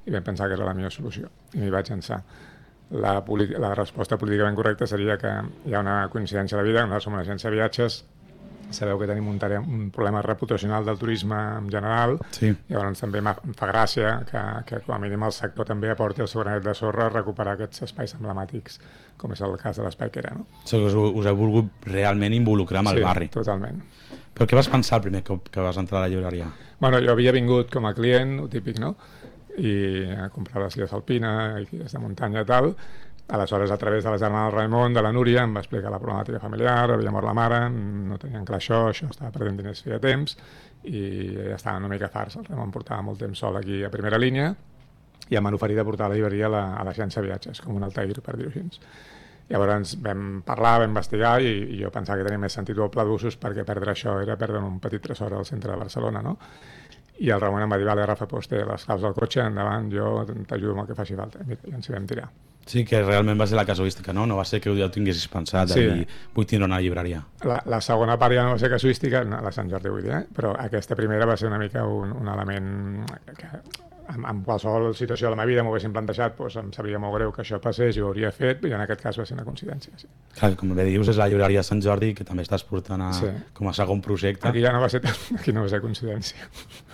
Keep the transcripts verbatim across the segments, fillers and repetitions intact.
i vam pensar que era la millor solució, i m'hi vaig llançar. La, la resposta políticament correcta seria que hi ha una coincidència a la vida, nosaltres som una agència de viatges, sabeu que tenim un, un problema reputacional del turisme en general, sí. Llavors també em fa gràcia que, que com a mínim el sector també aporti el seu granet de sorra a recuperar aquests espais emblemàtics, com és el cas de l'Espai Quera. No? O sigui, us, us heu volgut realment involucrar amb el sí, barri. Sí, totalment. Però què vas pensar el primer cop que vas entrar a la llibreria? Bueno, jo havia vingut com a client, ho típic, no? I a comprar les guies alpina i guies de muntanya i tal. Aleshores, a través de la germana del Raimon, de la Núria, em va explicar la problemàtica familiar, havia mort la mare, no tenien clar això, això estava perdent diners feia temps, i ja estaven una mica farts. El Raimon portava molt temps sol aquí a primera línia, i em van oferir de portar la llibreria a l'agència de viatges, com un altair, per dir-ho així. Llavors vam parlar, vam investigar, i, i jo pensava que tenia més sentit el pla d'usos, perquè perdre això era perdre un petit tresor al centre de Barcelona, no? I el Ramon em va dir, vale, Rafa, doncs té les claus del cotxe, endavant, jo t'ajudo amb el que faci falta. Mira, i ens hi vam tirar. Sí, que realment va ser la casuística, no? No va ser que ja ho tinguessis pensat, sí. De dir, vull tindre una llibreria. La, la segona part ja no va ser casuística, no, la Sant Jordi vull dir, eh? Però aquesta primera va ser una mica un, un element que en, en qualsevol situació de la meva vida m'ho haguessin plantejat, doncs em sabria molt greu que això passés i ho hauria fet, i en aquest cas va ser una coincidència. Sí. Clar, com bé dius, és la llibreria de Sant Jordi, que també estàs portant a, sí. Com a segon projecte. Aquí ja no va ser, aquí no va ser coincidència.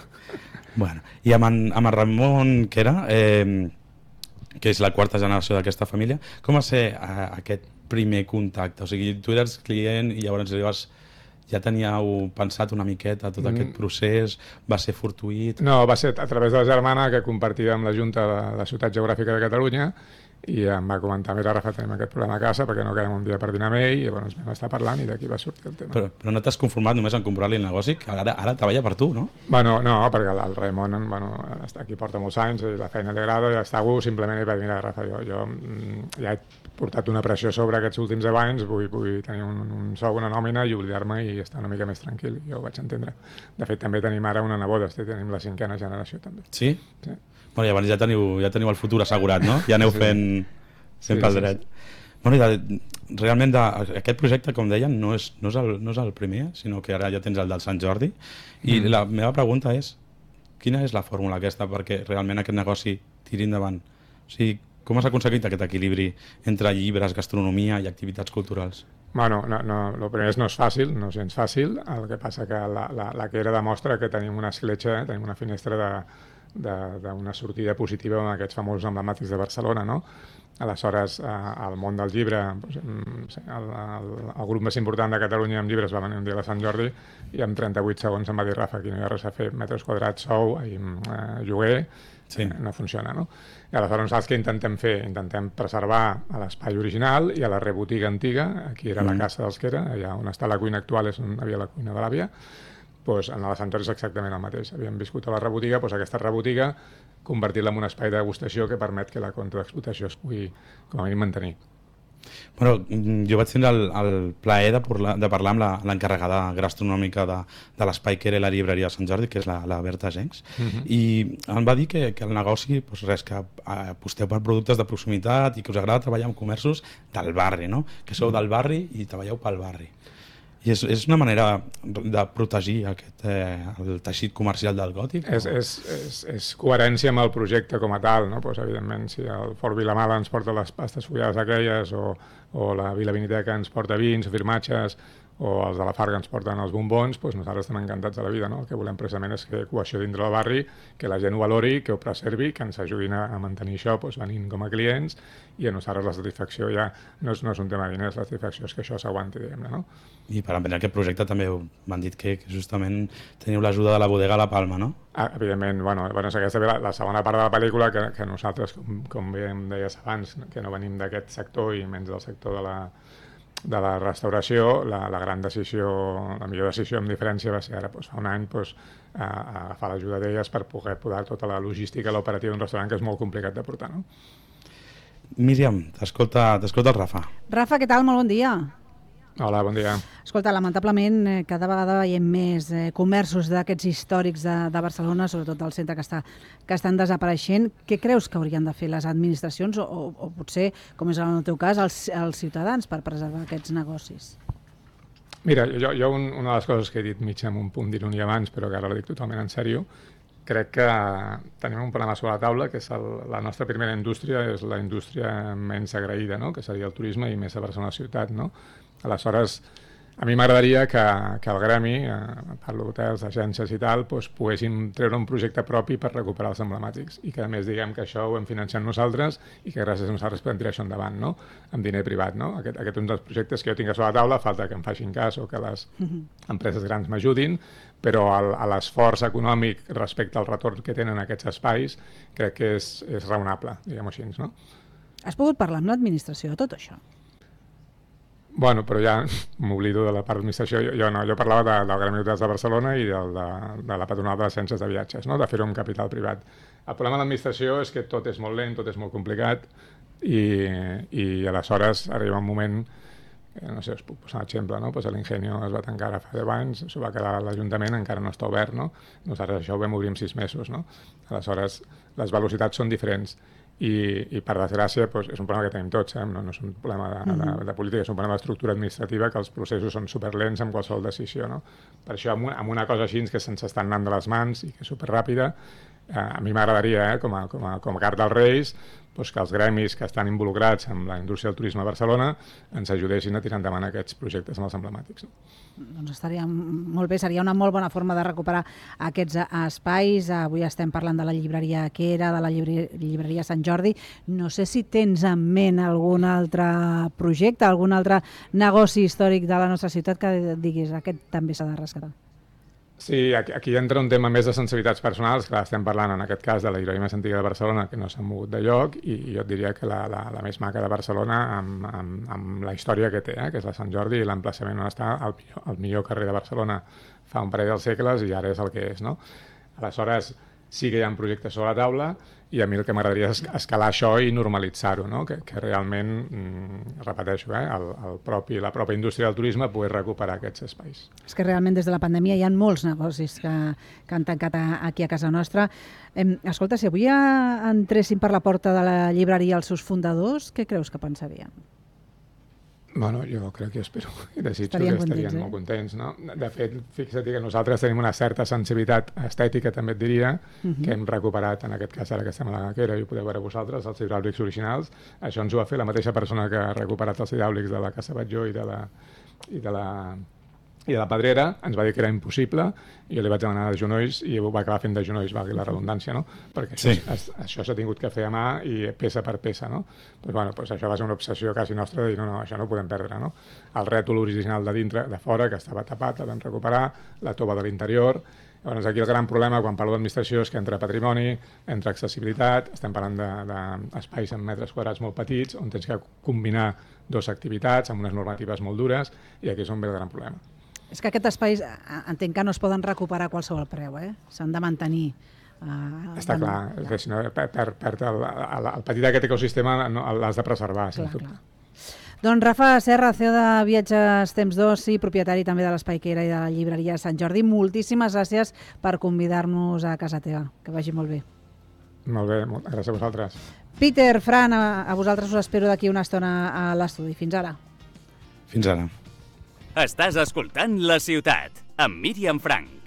Bueno, i amb en, amb en Ramon Quera, eh, que és la quarta generació d'aquesta família, com va ser eh, aquest primer contacte? O sigui, tu eres client i llavors vas, ja teníeu pensat una miqueta tot mm. aquest procés, va ser fortuït? No, va ser a través de la germana que compartia amb la Junta de la Ciutat Geogràfica de Catalunya, i em va comentar, mira Rafa, tenim aquest problema a casa perquè no quedem un dia per dinar amb ell, i llavors vam estar parlant i d'aquí va sortir el tema. Però, però no t'has conformat només en comprar-li el negoci, que ara, ara treballa per tu, no? Bueno, no, perquè el Raimon bueno, està aquí porta molts anys i la feina li agrada, ja està a gust, simplement li va dir, mira Rafa, jo, jo ja he portat una pressió sobre aquests últims deu anys, vull, vull tenir un, un sou, una nòmina i oblidar-me i estar una mica més tranquil, jo ho vaig entendre. De fet, també tenim ara una neboda, tenim la cinquena generació també. Sí? Sí. Bueno, llavors ja teniu, ja teniu el futur assegurat, no? Ja aneu sí. fent, fent sí, pel sí, dret. Sí. Bueno, i de, realment de, aquest projecte, com deien, no és, no, és el, no és el primer, sinó que ara ja tens el del Sant Jordi. I mm. la meva pregunta és, quina és la fórmula aquesta perquè realment aquest negoci tiri endavant? O sigui, com has aconseguit aquest equilibri entre llibres, gastronomia i activitats culturals? Bueno, no, no, el primer és no és fàcil, no és gens fàcil, el que passa que la, la, la Quera demostra que tenim una escletxa, eh? Tenim una finestra de d'una sortida positiva amb aquests famosos emblemàtics de Barcelona, no? Aleshores, eh, al món del llibre, doncs, el, el, el grup més important de Catalunya amb llibres va venir un dia a Sant Jordi i en trenta-vuit segons em va dir, Rafa, aquí no hi ha res a fer, metres quadrats, sou, eh, lloguer, sí. eh, no funciona, no? I aleshores saps què intentem fer? Intentem preservar l'espai original i a la rebotiga antiga, aquí era mm. la casa dels Quera, allà on està la cuina actual és on hi havia la cuina de l'àvia, doncs en la Sant Jordi és exactament el mateix. Havíem viscut a la rebotiga, doncs aquesta rebotiga convertir-la en un espai de degustació que permet que la contraexplotació es pugui com a mínim mantenir. Bueno, jo vaig tindre el, el plaer de, parlar, de parlar amb l'encarregada gastronòmica de, de l'Espai Quera i la llibreria de Sant Jordi, que és la, la Berta Gencs, uh-huh. i em va dir que, que el negoci, doncs res, que aposteu per productes de proximitat i que us agrada treballar amb comerços del barri, no? Que sou uh-huh. del barri i treballeu pel barri. I és, és una manera de protegir aquest, eh, el teixit comercial del gòtic? És, és, és, és coherència amb el projecte com a tal, no? Pues, evidentment, si el Fort Vilamala ens porta les pastes follades aquelles o, o la Vila Viniteca ens porta vins o firmatges o els de la Farga ens porten els bombons, doncs nosaltres estem encantats de la vida, no? El que volem precisament és que cohesió dintre del barri, que la gent ho valori, que ho preservi, que ens ajudin a, a mantenir això doncs, venint com a clients, i a nosaltres la satisfacció ja no és, no és un tema de diners, la satisfacció és que això s'aguanti, diguem-ne, no? I per emprendre aquest projecte també m'han dit que, que justament teniu l'ajuda de la bodega a la Palma, no? Ah, evidentment, bueno, bueno és aquesta la, la segona part de la pel·lícula, que, que nosaltres, com, com bé em deies abans, que no venim d'aquest sector i menys del sector de la de la restauració, la, la gran decisió, la millor decisió amb diferència va ser ara, doncs, fa un any, doncs, a, a agafar l'ajuda d'elles per poder posar tota la logística, l'operativa d'un restaurant que és molt complicat de portar, no? Míriam, t'escolta el Rafa. Rafa, què tal? Molt bon dia. Hola, bon dia. Escolta, lamentablement cada vegada veiem més eh, comerços d'aquests històrics de, de Barcelona, sobretot al centre, que, està, que estan desapareixent. Què creus que haurien de fer les administracions o, o, o potser, com és en el teu cas, els, els ciutadans per preservar aquests negocis? Mira, jo, jo un, una de les coses que he dit mig amb un punt d'ironia abans, però que ara la dic totalment en sèrio, crec que tenim un problema sobre la taula, que és el, la nostra primera indústria és la indústria menys agraïda, no? Que seria el turisme i més a Barcelona ciutat, no? Aleshores, a mi m'agradaria que, que el gremi, eh, parlo d'hotels, agències i tal, doncs, poguéssim treure un projecte propi per recuperar els emblemàtics i que a més diguem que això ho hem financiat nosaltres i que gràcies a nosaltres podem tirar això endavant, no? Amb diner privat, no? Aquest, aquest és un dels projectes que jo tinc a sobre la taula, falta que em facin cas o que les empreses grans m'ajudin, però el, l'esforç econòmic respecte al retorn que tenen aquests espais crec que és, és raonable, diguem-ho així, no? Has pogut parlar amb l'administració de tot això? Bueno, però ja m'oblido de la part d'administració. Jo, jo no, jo parlava de, del Gremi d'Hotels de Barcelona i del, de, de la patronal de les agències de viatges, no? De fer-ho amb capital privat. El problema de l'administració és que tot és molt lent, tot és molt complicat i, i aleshores arriba un moment, no sé, us puc posar un exemple, no? Pues l'Ingenio es va tancar ara fa deu anys, s'ho va quedar a l'Ajuntament, encara no està obert, no? Nosaltres això ho vam obrir en sis mesos, no? Aleshores, les velocitats són diferents. I, i per desgràcia doncs, és un problema que tenim tots, eh? no, no és un problema de, de, de política, és un problema d'estructura administrativa que els processos són superlents amb qualsevol decisió, no? Per això amb una, amb una cosa així que se'ns estan anant de les mans i que és superràpida, eh, a mi m'agradaria, eh, com, a, com, a, com a carta als Reis, doncs que els gremis que estan involucrats amb la indústria del turisme a Barcelona ens ajudessin a tirar endavant aquests projectes amb els emblemàtics. No? Doncs estaria molt bé, seria una molt bona forma de recuperar aquests espais. Avui estem parlant de la llibreria Quera, de la llibreria, llibreria Sant Jordi. No sé si tens en ment algun altre projecte, algun altre negoci històric de la nostra ciutat que diguis aquest també s'ha de rescatar. Sí, aquí, aquí entra un tema més de sensibilitats personals, que estem parlant en aquest cas de la llibreria més antiga de Barcelona, que no s'ha mogut de lloc, i jo et diria que la, la, la més maca de Barcelona amb, amb, amb la història que té, eh, que és la Sant Jordi i l'emplaçament on està, el, el millor carrer de Barcelona fa un parell de segles i ara és el que és, no? Aleshores, sí que hi ha projectes sobre la taula i a mi el que m'agradaria és escalar això i normalitzar-ho, no? que, que realment, mm, repeteixo, eh, el, el propi, la pròpia indústria del turisme pugui recuperar aquests espais. És que realment des de la pandèmia hi ha molts negocis que, que han tancat a, aquí a casa nostra. Eh, escolta, si avui entressin per la porta de la llibreria els seus fundadors, què creus que pensarien? Bueno, jo crec que espero i desitjo estarien que estarien contents, eh? molt contents, no? De fet, fixa't que nosaltres tenim una certa sensibilitat estètica, també et diria, uh-huh. que hem recuperat, en aquest cas ara que estem a la Quera, i ho podeu veure vosaltres, els hidràulics originals. Això ens ho va fer la mateixa persona que ha recuperat els hidràulics de la Casa Batlló i de la, i de la, i de la Pedrera. Ens va dir que era impossible, i jo li vaig demanar de genolls i ho va acabar fent de genolls, valgui la redundància, no? Perquè sí. això, això s'ha tingut que fer a mà i peça per peça, no? Pues, bueno, pues això va ser una obsessió quasi nostra de dir, no, no, això no ho podem perdre, no? El rètol original de dintre, de fora, que estava tapat, el vam recuperar, la tova de l'interior. Llavors, aquí el gran problema, quan parlo d'administració, és que entre patrimoni, entre accessibilitat, estem parlant d'espais en metres quadrats molt petits, on tens que combinar dues activitats amb unes normatives molt dures, i aquí és on ve el gran problema. És que aquests espais entenc que no es poden recuperar a qualsevol preu, eh? S'han de mantenir. Uh, Està van... clar, és que si no perd, perd el, el, el petit aquest ecosistema, no, l'has de preservar, sens dubte. Doncs Rafa Serra, C E O de Viatges Temps d'Oci, propietari també de l'Espai Quera i de la llibreria Sant Jordi, moltíssimes gràcies per convidar-nos a casa teva. Que vagi molt bé. Molt bé, molt, gràcies a vosaltres. Peter, Fran, a, a vosaltres us espero d'aquí una estona a l'estudi. Fins ara. Fins ara. Estàs escoltant La Ciutat, amb Míriam Frank.